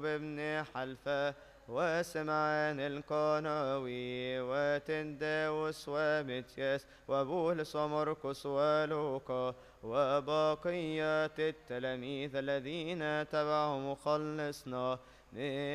بن حلفة وسمعان القناوي وتنداوس ومتياس وبولس ومرقس ولوقا وبقية التلاميذ الذين تبعهم خلصنا